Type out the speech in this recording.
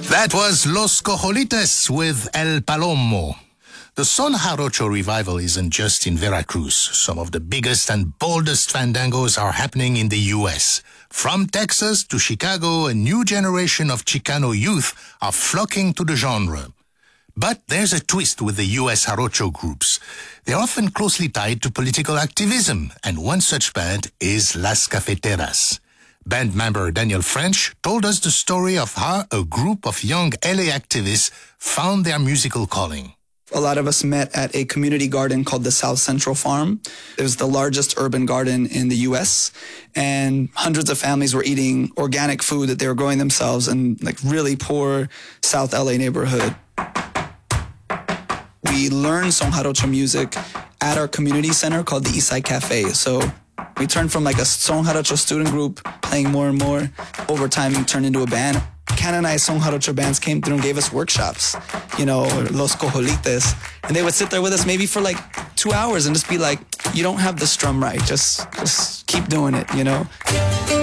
That was Los Cojolites with El Palomo. The Son Jarocho revival isn't just in Veracruz. Some of the biggest and boldest fandangos are happening in the U.S. From Texas to Chicago, a new generation of Chicano youth are flocking to the genre. But there's a twist with the U.S. Jarocho groups. They're often closely tied to political activism, and one such band is Las Cafeteras. Band member Daniel French told us the story of how a group of young LA activists found their musical calling. A lot of us met at a community garden called the South Central Farm. It was the largest urban garden in the U.S., and hundreds of families were eating organic food that they were growing themselves in like really poor South LA neighborhood. We learned Son Jarocho music at our community center called the Eastside Cafe. So we turned from like a Son Jarocho student group playing more and more. Over time, we turned into a band. Canonized Son Jarocho bands came through and gave us workshops, Los Cojolites. And they would sit there with us maybe for like 2 hours and just be like, you don't have the strum right. Just keep doing it,